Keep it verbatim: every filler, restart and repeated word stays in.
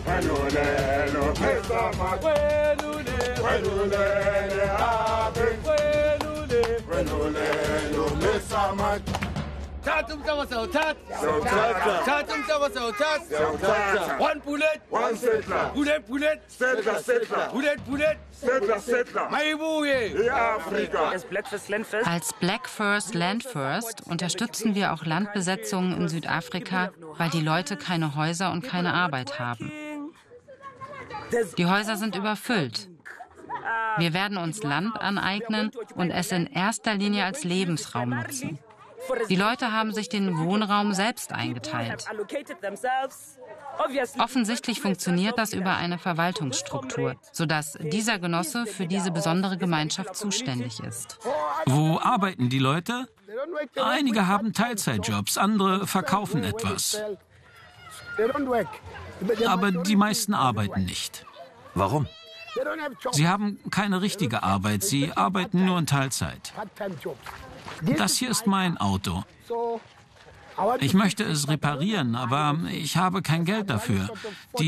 One bullet, one settler. Bullet, bullet, settler, settler. Bullet, bullet, settler, settler. Als Black First, Land First unterstützen wir auch Landbesetzungen in Südafrika, weil die Leute keine Häuser und keine Arbeit haben. Die Häuser sind überfüllt. Wir werden uns Land aneignen und es in erster Linie als Lebensraum nutzen. Die Leute haben sich den Wohnraum selbst eingeteilt. Offensichtlich funktioniert das über eine Verwaltungsstruktur, sodass dieser Genosse für diese besondere Gemeinschaft zuständig ist. Wo arbeiten die Leute? Einige haben Teilzeitjobs, andere verkaufen etwas. Aber die meisten arbeiten nicht. Warum? Sie haben keine richtige Arbeit, sie arbeiten nur in Teilzeit. Das hier ist mein Auto. Ich möchte es reparieren, aber ich habe kein Geld dafür. Die